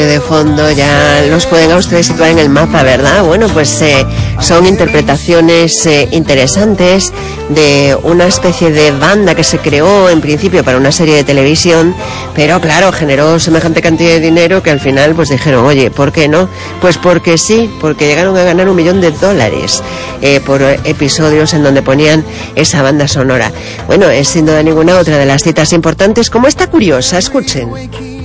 de fondo ya los pueden a ustedes situar en el mapa, ¿verdad? Bueno, pues son interpretaciones interesantes de una especie de banda que se creó en principio para una serie de televisión, pero claro, generó semejante cantidad de dinero que al final pues dijeron, oye, ¿por qué no? Pues porque sí, porque llegaron a ganar $1 millón por episodios en donde ponían esa banda sonora. Bueno, es sin duda ninguna otra de las citas importantes, como esta curiosa, escuchen.